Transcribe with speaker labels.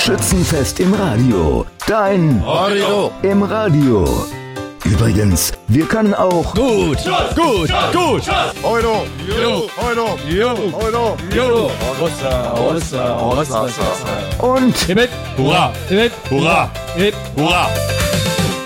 Speaker 1: Schützenfest im Radio. Dein
Speaker 2: Radio
Speaker 1: im Radio. Übrigens, wir können auch
Speaker 2: gut.
Speaker 1: und
Speaker 2: Hurra! Hurra!